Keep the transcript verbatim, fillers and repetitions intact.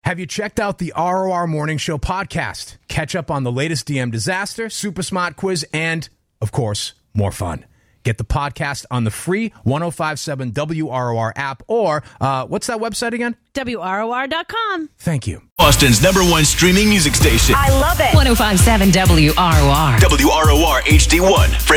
Have you checked out the R O R Morning Show podcast? Catch up on the latest D M disaster, super smart quiz, and, of course, more fun. Get the podcast on the free one oh five seven W R O R app or, uh, what's that website again? W R O R dot com. Thank you. Austin's number one streaming music station. I love it. one oh five seven W R O R. W R O R H D one.